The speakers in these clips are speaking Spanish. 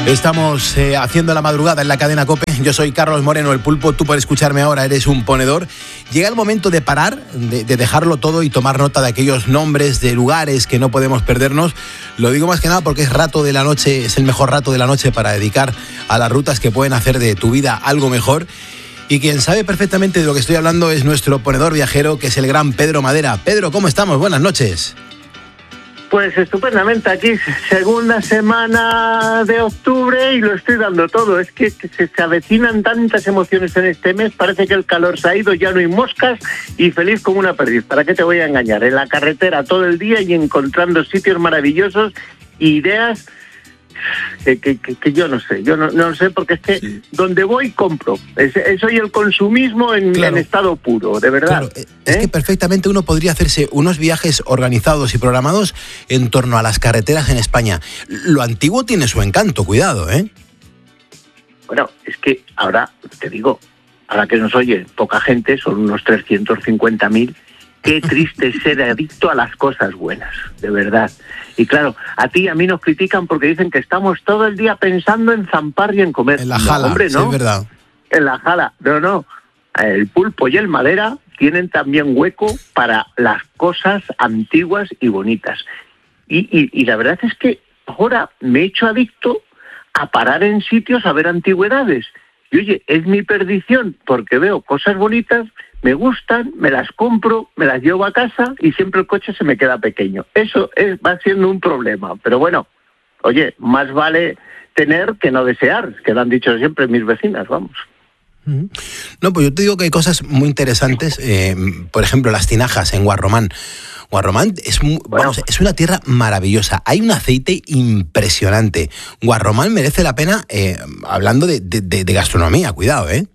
Estamos haciendo la madrugada en la cadena COPE. Yo soy Carlos Moreno, el Pulpo. Tú puedes escucharme ahora, eres un ponedor. Llega el momento de parar, de dejarlo todo y tomar nota de aquellos nombres de lugares que no podemos perdernos. Lo digo más que nada porque es rato de la noche, es el mejor rato de la noche para dedicar a las rutas que pueden hacer de tu vida algo mejor. Y quien sabe perfectamente de lo que estoy hablando es nuestro ponedor viajero, que es el gran Pedro Madera. Pedro, ¿cómo estamos? Buenas noches. Pues estupendamente, aquí segunda semana de octubre y lo estoy dando todo. Es que se avecinan tantas emociones en este mes, parece que el calor se ha ido, ya no hay moscas y feliz como una perdiz. ¿Para qué te voy a engañar? En la carretera todo el día y encontrando sitios maravillosos, ideas que yo no sé, yo no sé, porque es que sí, donde voy compro. Soy el consumismo en estado puro, de verdad. Claro, es que perfectamente uno podría hacerse unos viajes organizados y programados en torno a las carreteras en España. Lo antiguo tiene su encanto, cuidado, ¿eh? Bueno, es que ahora, te digo, ahora que nos oye poca gente, son unos 350.000, qué triste es ser adicto a las cosas buenas, de verdad. Y claro, a ti y a mí nos critican porque dicen que estamos todo el día pensando en zampar y en comer. En la jala, no, hombre, no. Sí, es verdad. En la jala, no. El Pulpo y el Madera tienen también hueco para las cosas antiguas y bonitas. Y la verdad es que ahora me he hecho adicto a parar en sitios a ver antigüedades. Y oye, es mi perdición porque veo cosas bonitas, me gustan, me las compro, me las llevo a casa y siempre el coche se me queda pequeño. Eso va siendo un problema. Pero bueno, oye, más vale tener que no desear, que lo han dicho siempre mis vecinas, vamos. No, pues yo te digo que hay cosas muy interesantes. Por ejemplo, las tinajas en Guarromán. Guarromán es una tierra maravillosa. Hay un aceite impresionante. Guarromán merece la pena, hablando de gastronomía, cuidado, ¿eh?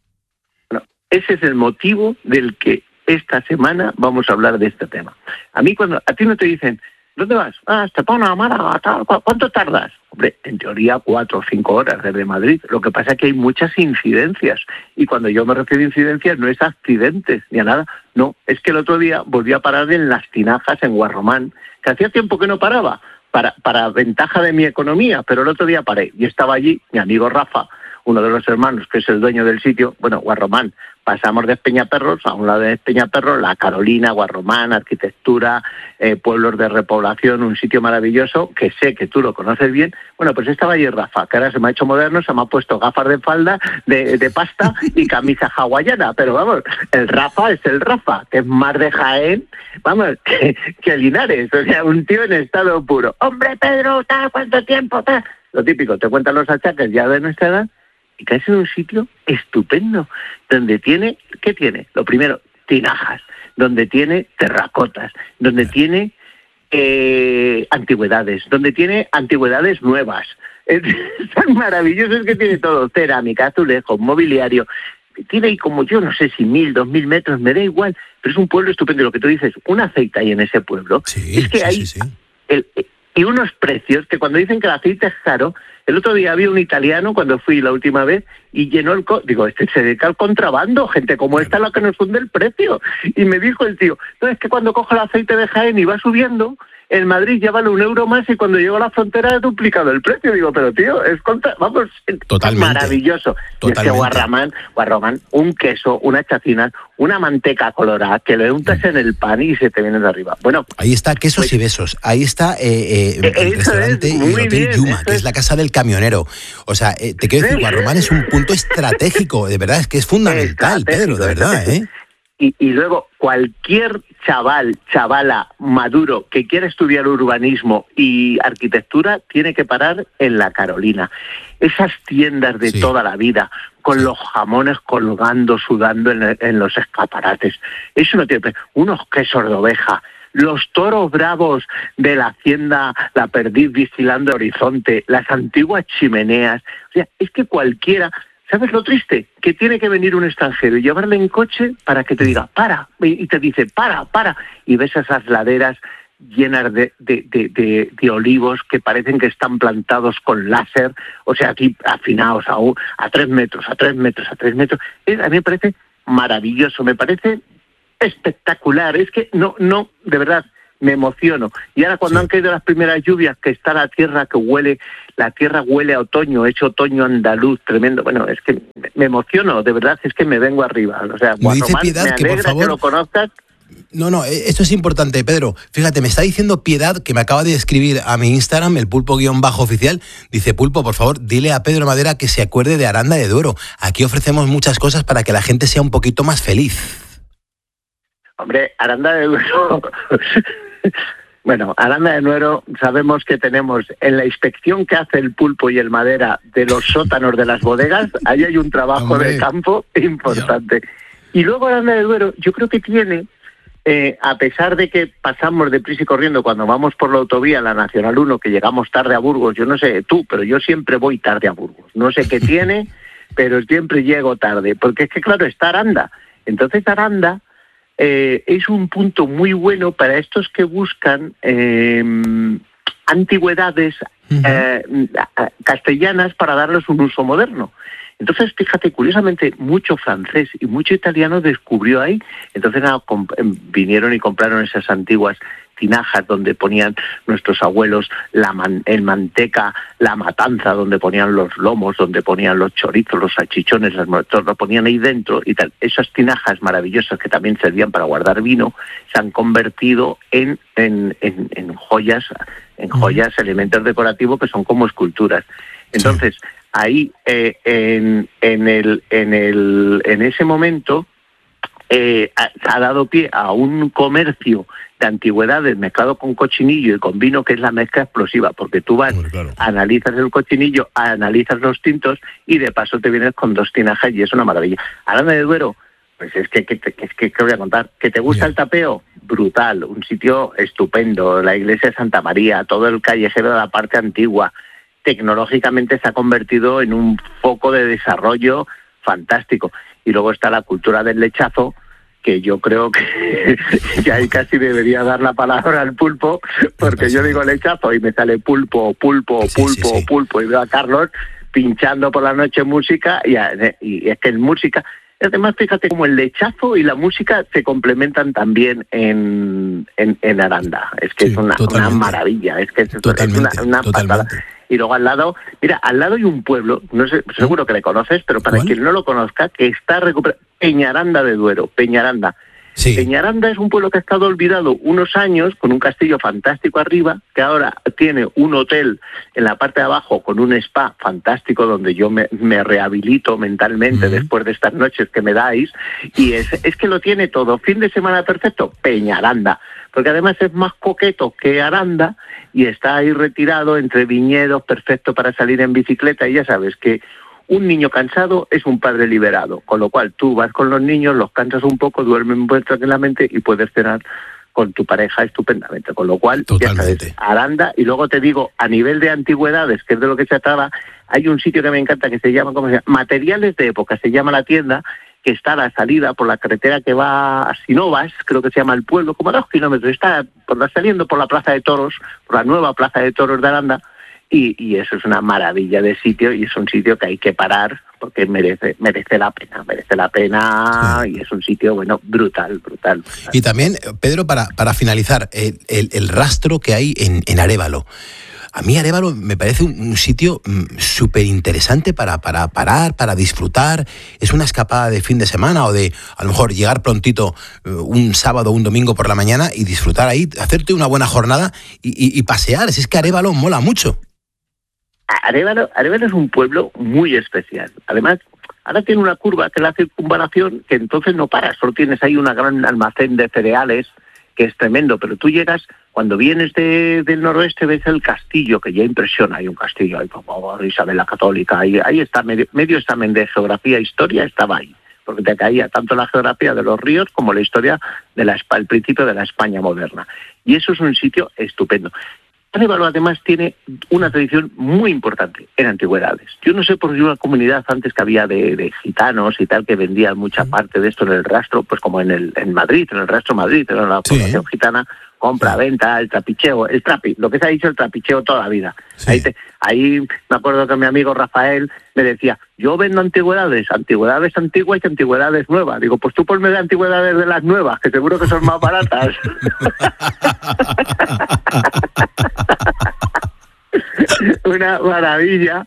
Ese es el motivo del que esta semana vamos a hablar de este tema. A mí cuando a ti no te dicen, ¿dónde vas? Estepona, Málaga, tal, ¿cuánto tardas? Hombre, en teoría 4 o 5 horas desde Madrid. Lo que pasa es que hay muchas incidencias. Y cuando yo me refiero a incidencias no es accidentes ni a nada. No, es que el otro día volví a parar en las tinajas en Guarromán, que hacía tiempo que no paraba, para ventaja de mi economía, pero el otro día paré. Y estaba allí mi amigo Rafa, uno de los hermanos, que es el dueño del sitio. Bueno, Guarromán, pasamos de Peñaperros, a un lado de Peñaperros, La Carolina, Guarromán, arquitectura, pueblos de repoblación, un sitio maravilloso, que sé que tú lo conoces bien. Bueno, pues estaba allí Rafa, que ahora se me ha hecho moderno, se me ha puesto gafas de falda, de pasta y camisa hawaiana, pero vamos, el Rafa es el Rafa, que es más de Jaén, vamos, que Linares, o sea, un tío en estado puro. ¡Hombre, Pedro, tal, cuánto tiempo, tal! Lo típico, te cuentan los achaques ya de nuestra edad, y caes en un sitio estupendo, donde tiene, ¿qué tiene? Lo primero, tinajas, donde tiene terracotas, donde tiene antigüedades, donde tiene antigüedades nuevas. Son maravillosos, que tiene todo, cerámica, azulejos, mobiliario. Tiene ahí como, yo no sé si 1.000, 2.000 metros, me da igual, pero es un pueblo estupendo. Lo que tú dices, un aceite ahí en ese pueblo, sí, es que hay... Y unos precios que cuando dicen que el aceite es caro, el otro día había un italiano cuando fui la última vez y llenó el... Digo, se dedica al contrabando, gente como esta es la que nos funde el precio. Y me dijo el tío, no, es que cuando cojo el aceite de Jaén y va subiendo, en Madrid ya vale €1 más y cuando llego a la frontera he duplicado el precio. Digo, pero tío, es totalmente maravilloso. Totalmente. Y es que Guarromán, un queso, una chacina, una manteca colorada, que lo untas en el pan y se te viene de arriba. Bueno, ahí está Quesos y Besos, ahí está el restaurante y el Hotel Yuma, que es la casa del camionero. O sea, te quiero decir, Guarromán es un punto estratégico, de verdad, es que es fundamental, Pedro, de verdad, ¿eh? Y luego cualquier chavala maduro que quiera estudiar urbanismo y arquitectura tiene que parar en La Carolina. Esas tiendas de toda la vida, con los jamones colgando, sudando en los escaparates. Eso no tiene... Unos quesos de oveja, los toros bravos de la hacienda La Perdiz vigilando el horizonte, las antiguas chimeneas. O sea, es que cualquiera... ¿Sabes lo triste? Que tiene que venir un extranjero y llevarle en coche para que te diga, para, y te dice, para, y ves esas laderas llenas de olivos que parecen que están plantados con láser, o sea, aquí afinados a 3 metros, a 3 metros, a 3 metros. A mí me parece maravilloso, me parece espectacular. Es que no, de verdad, me emociono. Y ahora cuando han caído las primeras lluvias, que está la tierra huele a otoño, hecho otoño andaluz, tremendo. Bueno, es que me emociono, de verdad, es que me vengo arriba. O sea, me dice Piedad me alegra que por favor que lo conozcas. No, esto es importante, Pedro. Fíjate, me está diciendo Piedad, que me acaba de escribir a mi Instagram, el pulpo_oficial. Dice, Pulpo, por favor, dile a Pedro Madera que se acuerde de Aranda de Duero. Aquí ofrecemos muchas cosas para que la gente sea un poquito más feliz. Hombre, Aranda de Duero... Bueno, Aranda de Duero sabemos que tenemos en la inspección que hace el Pulpo y el Madera de los sótanos de las bodegas, ahí hay un trabajo de campo importante. Y luego Aranda de Duero, yo creo que tiene... a pesar de que pasamos deprisa y corriendo cuando vamos por la autovía, la Nacional 1, que llegamos tarde a Burgos, yo no sé tú, pero yo siempre voy tarde a Burgos. No sé qué tiene, pero siempre llego tarde, porque es que claro, está Aranda. Entonces Aranda es un punto muy bueno para estos que buscan antigüedades castellanas para darles un uso moderno. Entonces, fíjate, curiosamente, mucho francés y mucho italiano descubrió ahí. Entonces vinieron y compraron esas antiguas tinajas donde ponían nuestros abuelos el manteca, la matanza, donde ponían los lomos, donde ponían los chorizos, los salchichones, lo ponían ahí dentro y tal. Esas tinajas maravillosas que también servían para guardar vino se han convertido en joyas, elementos decorativos que son como esculturas. Entonces, ahí en ese momento ha dado pie a un comercio de antigüedades mezclado con cochinillo y con vino, que es la mezcla explosiva, porque tú vas, analizas el cochinillo, analizas los tintos y de paso te vienes con dos tinajas y es una maravilla. Aranda de Duero, pues es que voy a contar. ¿Que te gusta el tapeo? Brutal, un sitio estupendo, la iglesia de Santa María, todo el callejero de la parte antigua. Tecnológicamente se ha convertido en un foco de desarrollo fantástico. Y luego está la cultura del lechazo, que yo creo que ahí casi debería dar la palabra al Pulpo, porque yo digo lechazo y me sale pulpo, y veo a Carlos pinchando por la noche música, y es que en música... Además, fíjate cómo el lechazo y la música se complementan también en Aranda. Es que es una maravilla, es que es una pasada. Y luego al lado hay un pueblo, no sé, seguro que le conoces, pero para quien no lo conozca, que está recuperando, Peñaranda de Duero, Peñaranda. Sí. Peñaranda es un pueblo que ha estado olvidado unos años, con un castillo fantástico arriba, que ahora tiene un hotel en la parte de abajo con un spa fantástico donde yo me rehabilito mentalmente después de estas noches que me dais, y es que lo tiene todo. Fin de semana perfecto, Peñaranda, porque además es más coqueto que Aranda y está ahí retirado entre viñedos, perfecto para salir en bicicleta, y ya sabes que un niño cansado es un padre liberado, con lo cual tú vas con los niños, los cansas un poco, duermen muy tranquilamente y puedes cenar con tu pareja estupendamente, con lo cual, ya sabes, Aranda. Y luego te digo, a nivel de antigüedades, que es de lo que se trataba, hay un sitio que me encanta que se llama, ¿cómo se llama? Materiales de Época, se llama la tienda, que está a la salida por la carretera que va a Sinovas, creo que se llama el pueblo, como a 2 kilómetros, está saliendo por la Plaza de Toros, por la nueva Plaza de Toros de Aranda. Y eso es una maravilla de sitio, y es un sitio que hay que parar porque merece la pena, sí. Y es un sitio, bueno, brutal. Y también, Pedro, para finalizar, el rastro que hay en Arévalo. A mí Arévalo me parece un sitio súper interesante para parar, para disfrutar. Es una escapada de fin de semana, o de a lo mejor llegar prontito un sábado o un domingo por la mañana y disfrutar ahí, hacerte una buena jornada y pasear. Es que Arévalo mola mucho. Arévalo es un pueblo muy especial. Además, ahora tiene una curva que es la circunvalación, que entonces no paras, solo tienes ahí un gran almacén de cereales, que es tremendo, pero tú llegas, cuando vienes del noroeste, ves el castillo, que ya impresiona. Hay un castillo, hay Isabel la Católica, ahí está, medio examen de geografía e historia estaba ahí, porque te caía tanto la geografía de los ríos como la historia el principio de la España moderna. Y eso es un sitio estupendo. Arévalo además tiene una tradición muy importante en antigüedades. Yo no sé por qué una comunidad antes que había de gitanos y tal, que vendían mucha parte de esto en el rastro, pues como en Madrid, en el rastro Madrid, en la población gitana, compra, venta, el trapicheo, el trapi, lo que se ha dicho el trapicheo toda la vida. Sí. Ahí me acuerdo que mi amigo Rafael me decía, yo vendo antigüedades antiguas y antigüedades nuevas. Digo, pues tú ponme de antigüedades de las nuevas, que seguro que son más baratas. Una maravilla.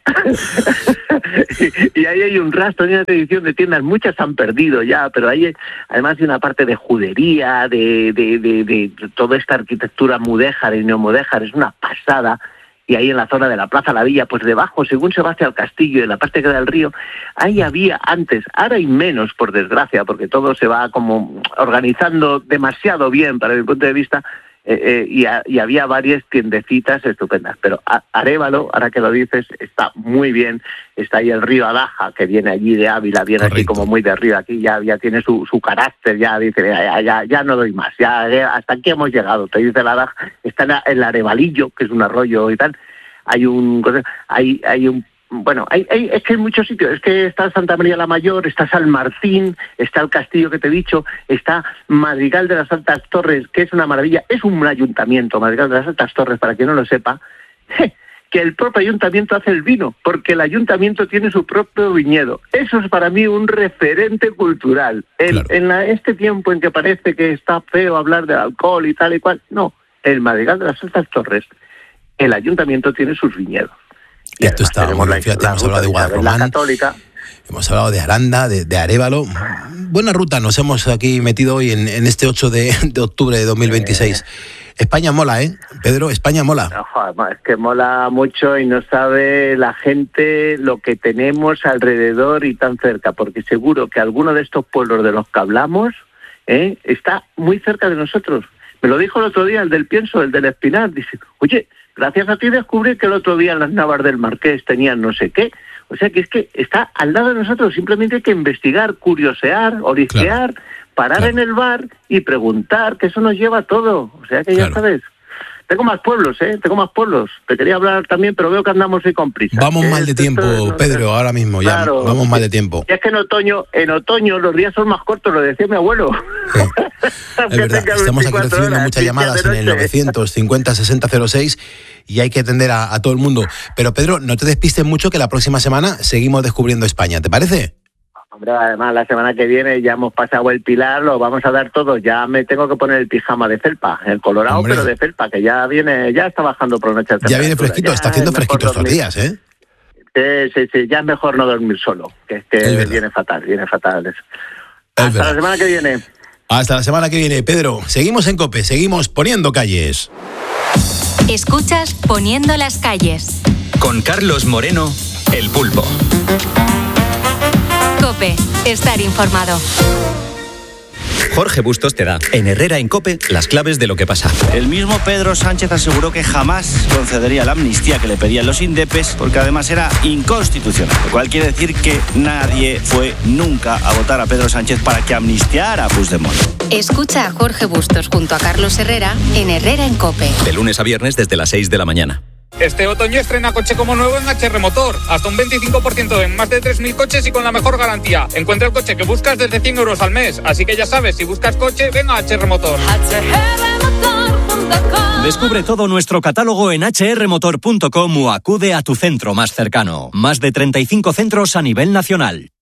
Y ahí hay un rastro, hay una edición de tiendas, muchas han perdido ya, pero hay además de una parte de judería, de toda esta arquitectura mudéjar y neomudéjar, es una pasada. Y ahí en la zona de la Plaza La Villa, pues debajo, según se va hacia el castillo, en la parte que da el río, ahí había antes, ahora hay menos, por desgracia, porque todo se va como organizando demasiado bien para mi punto de vista, y había varias tiendecitas estupendas, pero Arévalo, ahora que lo dices, está muy bien. Está ahí el río Adaja, que viene allí de Ávila, viene Correcto. Aquí como muy de arriba, aquí ya tiene su carácter, ya dice, ya no doy más, ya hasta aquí hemos llegado, te dice el Adaja. Está en el Arevalillo, que es un arroyo y tal, hay un bueno, es que hay muchos sitios, es que está Santa María la Mayor, está San Martín, está el castillo que te he dicho, está Madrigal de las Altas Torres, que es una maravilla, es un ayuntamiento, Madrigal de las Altas Torres, para quien no lo sepa, que el propio ayuntamiento hace el vino, porque el ayuntamiento tiene su propio viñedo. Eso es para mí un referente cultural. Claro. En este tiempo en que parece que está feo hablar de alcohol y tal y cual, no, el Madrigal de las Altas Torres, el ayuntamiento tiene sus viñedos. Y esto está, bueno, fíjate, hemos hablado de Guadalromán, hemos hablado de Aranda, de Arévalo. Buena ruta nos hemos aquí metido hoy en este 8 de octubre de 2026. España mola, Pedro, España mola. No, es que mola mucho y no sabe la gente lo que tenemos alrededor y tan cerca, porque seguro que alguno de estos pueblos de los que hablamos está muy cerca de nosotros. Me lo dijo el otro día el del Pienso, el del Espinar, dice, oye, gracias a ti descubrí que el otro día las Navas del Marqués tenían no sé qué. O sea que es que está al lado de nosotros, simplemente hay que investigar, curiosear, orisquear, parar en el bar y preguntar, que eso nos lleva a todo. O sea que ya sabes. Tengo más pueblos, Te quería hablar también, pero veo que andamos hoy con prisa. Vamos mal de tiempo, Pedro, ahora mismo, ya claro, vamos mal de tiempo. Y es que en otoño los días son más cortos, lo decía mi abuelo. Sí. Es verdad, estamos aquí recibiendo muchas llamadas en el 950-6006 y hay que atender a todo el mundo. Pero Pedro, no te despistes mucho, que la próxima semana seguimos descubriendo España, ¿te parece? Hombre, además la semana que viene ya hemos pasado el Pilar, lo vamos a dar todo. Ya me tengo que poner el pijama de felpa, el colorado, hombre, pero de felpa, que ya está bajando por la noche. Ya viene fresquito, está haciendo fresquito estos días, Sí, ya es mejor no dormir solo, que es que viene fatal eso. Hasta la semana que viene. Hasta la semana que viene, Pedro. Seguimos en COPE, seguimos poniendo calles. Escuchas Poniendo las calles. Con Carlos Moreno, El Pulpo. COPE, estar informado. Jorge Bustos te da, en Herrera en COPE, las claves de lo que pasa. El mismo Pedro Sánchez aseguró que jamás concedería la amnistía que le pedían los indepes, porque además era inconstitucional. Lo cual quiere decir que nadie fue nunca a votar a Pedro Sánchez para que amnistiara a Puigdemont. Escucha a Jorge Bustos junto a Carlos Herrera en Herrera en COPE. De lunes a viernes desde las 6 de la mañana. Este otoño estrena coche como nuevo en HR Motor. Hasta un 25% en más de 3.000 coches y con la mejor garantía. Encuentra el coche que buscas desde 100 euros al mes. Así que ya sabes, si buscas coche, ven a HR Motor. Descubre todo nuestro catálogo en hrmotor.com o acude a tu centro más cercano. Más de 35 centros a nivel nacional.